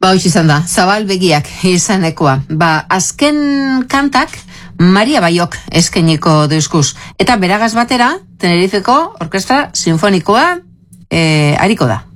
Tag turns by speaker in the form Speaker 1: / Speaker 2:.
Speaker 1: Ba, hoxe izan da, zabal begiak izanekoa. Ba, azken kantak Maria Baiok eskeniko deuskuz. Eta beragaz batera, Tenerifeko Orkestra Sinfonikoa hariko da.